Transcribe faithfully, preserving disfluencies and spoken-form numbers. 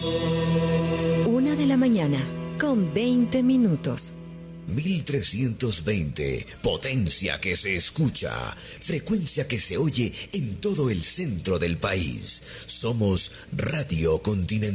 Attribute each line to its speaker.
Speaker 1: Una de la mañana, con veinte minutos.
Speaker 2: mil trescientos veinte, potencia que se escucha, frecuencia que se oye en todo el centro del país. Somos Radio Continental.